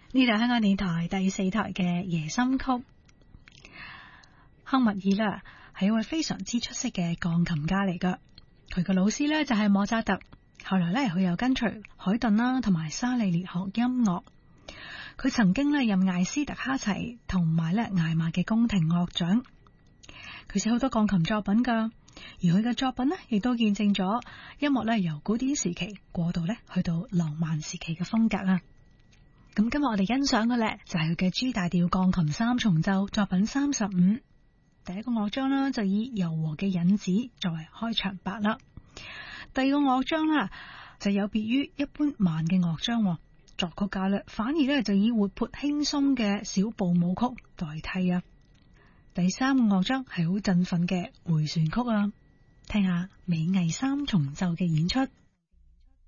呢度香港電台第4台嘅夜心曲。康密爾啦係一位非常之出色嘅鋼琴家嚟噶，佢嘅老師咧就係莫扎特，後來咧佢又跟隨海頓啦同埋沙利列學音樂。佢曾經咧任艾斯特哈齊同埋咧艾瑪嘅宮廷樂長，佢寫好多鋼琴作品噶，而佢嘅作品咧亦都見證咗音樂咧由古典時期過渡咧去到浪漫時期嘅風格啊！咁今日我哋欣賞嘅咧就係佢嘅 G 大調鋼琴三重奏作品35，第一個樂章啦就以柔和嘅引子作為開場白啦，第二個樂章啦就有別於一般慢嘅樂章，作曲家咧反而咧就以活潑輕鬆嘅小步舞曲代替啊。第三個樂章係好振奮嘅回旋曲啊，聽下美藝三重奏嘅演出。